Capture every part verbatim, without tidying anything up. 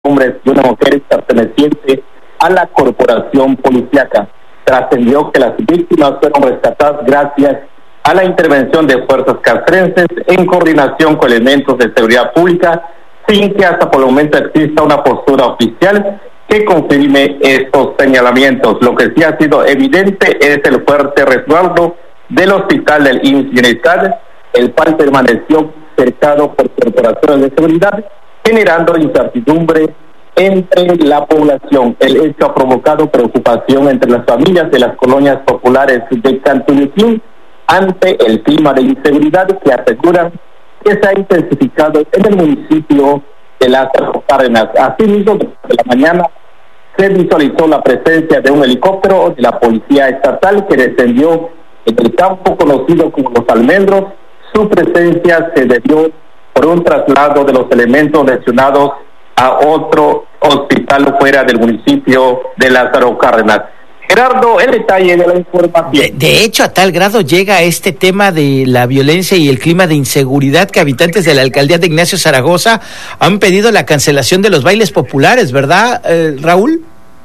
hombres y una mujer perteneciente a la corporación policíaca. Trascendió que las víctimas fueron rescatadas gracias a la intervención de fuerzas castrenses en coordinación con elementos de seguridad pública, sin que hasta por el momento exista una postura oficial que confirme estos señalamientos. Lo que sí ha sido evidente es el fuerte resguardo del hospital del I M S S Bienestar, el cual permaneció cercado por corporaciones de seguridad, generando incertidumbre entre la población. El hecho ha provocado preocupación entre las familias de las colonias populares de Cantulequín ante el clima de inseguridad que aseguran que se ha intensificado en el municipio de Lázaro Cárdenas. Asimismo, durante la mañana se visualizó la presencia de un helicóptero de la Policía Estatal que descendió en el campo conocido como Los Almendros. Su presencia se debió por un traslado de los elementos lesionados a otro hospital fuera del municipio de Lázaro Cárdenas. Gerardo, el detalle de la información. De, de hecho, a tal grado llega este tema de la violencia y el clima de inseguridad que habitantes de la alcaldía de Ignacio Zaragoza han pedido la cancelación de los bailes populares, ¿verdad, eh, Raúl?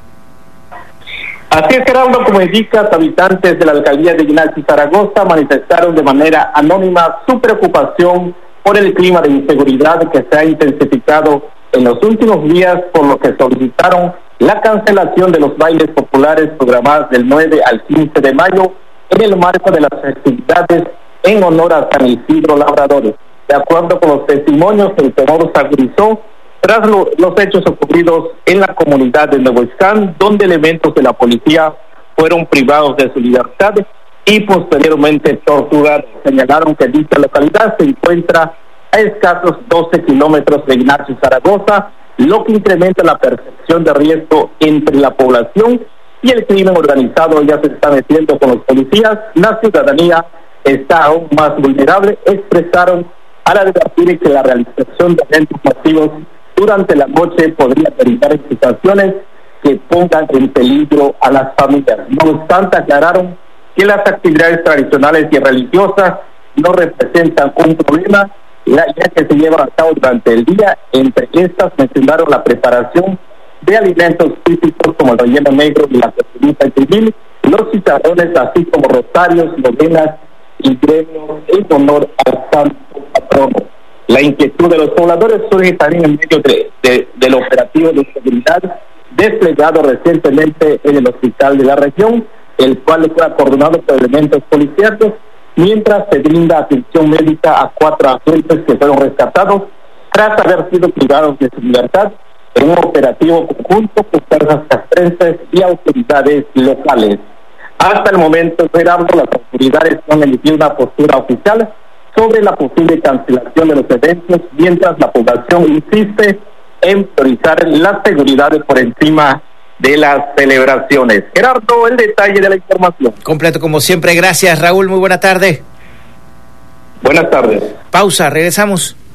Así es, Gerardo, como indicas, habitantes de la alcaldía de Ignacio Zaragoza manifestaron de manera anónima su preocupación por el clima de inseguridad que se ha intensificado en los últimos días, por lo que solicitaron la cancelación de los bailes populares programados del nueve al quince de mayo en el marco de las festividades en honor a San Isidro Labrador. De acuerdo con los testimonios, el temor se agudizó tras lo, los hechos ocurridos en la comunidad de Nuevo Escán, donde elementos de la policía fueron privados de su libertad y posteriormente torturados. Señalaron que dicha localidad se encuentra a escasos doce kilómetros de Ignacio Zaragoza, lo que incrementa la percepción de riesgo entre la población y el crimen organizado ya se está metiendo con los policías. La ciudadanía está aún más vulnerable. Expresaron al advertir que la realización de eventos masivos durante la noche podría derivar en situaciones que pongan en peligro a las familias. No obstante, aclararon que las actividades tradicionales y religiosas no representan un problema, ya que se llevan a cabo durante el día. Entre estas mencionaron la preparación de alimentos típicos como el relleno negro y la cochinita civil, los chicharrones, así como rosarios, novenas y gremios en honor al santo patrono. La inquietud de los pobladores surge también en medio de, de, del operativo de seguridad desplegado recientemente en el hospital de la región, el cual fue coordinado por elementos policíacos, mientras se brinda atención médica a cuatro agentes que fueron rescatados tras haber sido privados de su libertad en un operativo conjunto con fuerzas castrenses y autoridades locales. Hasta el momento, Gerardo, las autoridades no han emitido una postura oficial sobre la posible cancelación de los eventos, mientras la población insiste en priorizar la seguridad por encima de las celebraciones. Gerardo, el detalle de la información. Completo como siempre. Gracias, Raúl. Muy buena tarde. Buenas tardes. Pausa, regresamos.